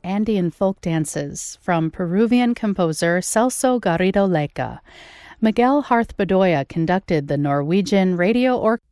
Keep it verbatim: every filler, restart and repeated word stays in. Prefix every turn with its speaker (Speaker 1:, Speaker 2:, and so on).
Speaker 1: Andean folk dances from Peruvian composer Celso Garrido Leca. Miguel Harth Bedoya conducted the Norwegian Radio Orchestra